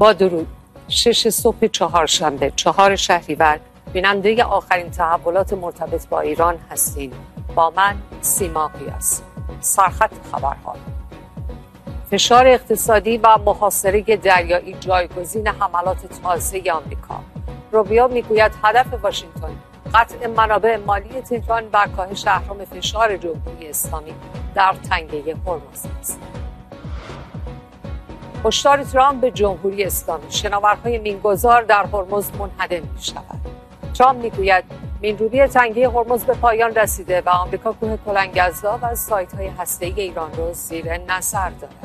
با درود. 6 صبح چهارشنبه 4 شهریور بیننده آخرین تحولات مرتبط با ایران هستید. با من سیما قیاس. سرخط خبرها: فشار اقتصادی و محاصره دریایی جایگزین حملات تازه آمریکا. روبیو میگوید هدف واشنگتن قطع منابع مالی تهران و کاهش اهرم فشار جمهوری اسلامی در تنگه هرمز است. هشدار ترامپ به جمهوری اسلامی: شناورهای مینگذار در هرمز منهدم می‌شود. ترامپ میگوید مینروری تنگه هرمز به پایان رسیده و آمریکا کوه کلنگ‌ازدا و سایت‌های هسته‌ای ایران را زیر نظر دارد.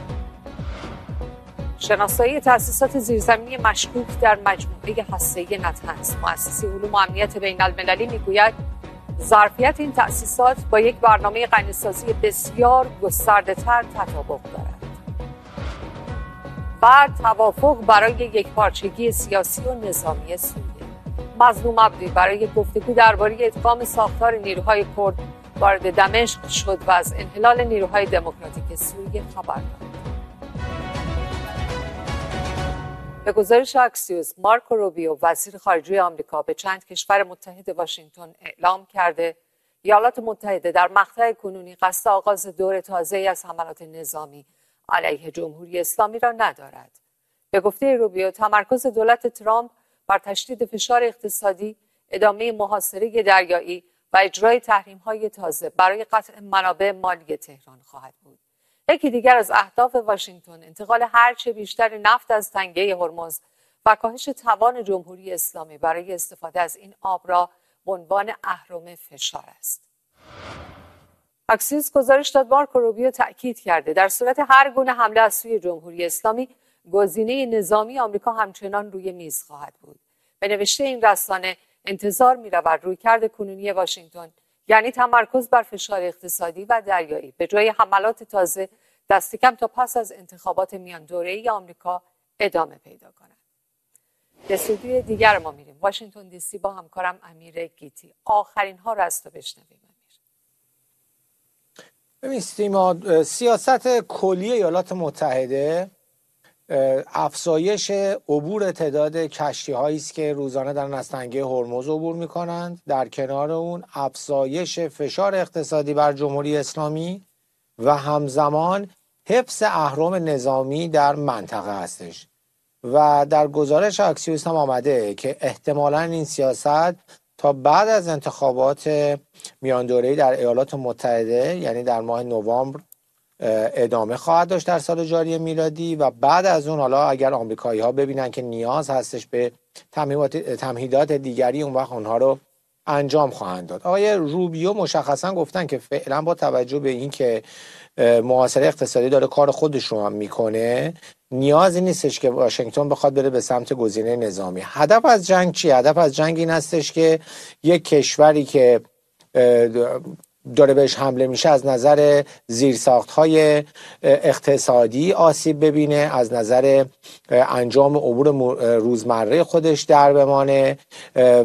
شناسایی تأسیسات زیرزمینی مشکوک در مجموعه هسته‌ای نتنز. مؤسسه علوم و امنیت بین‌المللی میگوید ظرفیت این تأسیسات با یک برنامه غنی‌سازی بسیار گسترده‌تر تطابق دارد. بعد توافق برای یکپارچگی سیاسی و نظامی سوریه. مظلوم عبدی برای گفتگو درباره ادغام ساختار نیروهای کرد وارد دمشق شد و از انحلال نیروهای دموکراتیک سوریه خبر داد. به گزارش اکسیوس، مارکو روبیو وزیر خارجه آمریکا به چند کشور متحد واشنگتن اعلام کرده ایالات متحده در مقطع کنونی قصد آغاز دور تازه‌ای از حملات نظامی علیه جمهوری اسلامی را ندارد. به گفته روبیو، تمرکز دولت ترامپ بر تشدید فشار اقتصادی، ادامه محاصره دریایی و اجرای تحریم‌های تازه برای قطع منابع مالی تهران خواهد بود. یکی دیگر از اهداف واشنگتن انتقال هرچه بیشتر نفت از تنگه هرمز و کاهش توان جمهوری اسلامی برای استفاده از این آب را به عنوان اهرم فشار است. اکسیوس گزارش داد مارکو روبیو تأکید کرده در صورت هر گونه حمله از سوی جمهوری اسلامی، گزینه نظامی آمریکا همچنان روی میز خواهد بود. به نوشته این رسانه انتظار می‌رود رویکرد کنونی واشنگتن، یعنی تمرکز بر فشار اقتصادی و دریایی به جای حملات تازه، دست کم تا پس از انتخابات میان دوره‌ای آمریکا ادامه پیدا کند. به استودیوی دیگر ما میریم. واشنگتن دی سی با همکارم امیر گیتی. آخرین ها را از تو بشنویم. ببین سیما، سیاست کلی ایالات متحده افزایش عبور تعداد کشتی‌هایی است که روزانه دارن از تنگه هرمز عبور می‌کنند، در کنار اون افزایش فشار اقتصادی بر جمهوری اسلامی و همزمان حفظ اهرم نظامی در منطقه هستش. و در گزارش اکسیوس هم آمده که احتمالاً این سیاست تا بعد از انتخابات میان دوره‌ای در ایالات متحده، یعنی در ماه نوامبر، ادامه خواهد داشت در سال جاری میلادی و بعد از اون حالا اگر آمریکایی‌ها ببینن که نیاز هستش به تمهیدات دیگری، اون وقت اونها رو انجام خواهند داد. آقای روبیو مشخصا گفتن که فعلا با توجه به این که محاصره اقتصادی داره کار خودش رو هم میکنه، نیازی نیستش که واشنگتن بخواد بره به سمت گزینه نظامی. هدف از جنگ چیه؟ هدف از جنگ این هستش که یک کشوری که داره بهش حمله میشه از نظر زیرساخت‌های اقتصادی آسیب ببینه، از نظر انجام امور روزمره خودش در بمانه